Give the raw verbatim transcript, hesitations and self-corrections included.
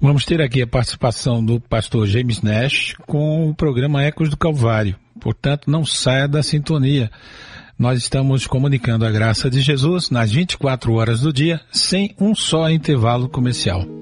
Vamos ter aqui a participação do pastor James Nash com o programa Ecos do Calvário. Portanto, não saia da sintonia. Nós estamos comunicando a graça de Jesus nas vinte e quatro horas do dia, sem um só intervalo comercial.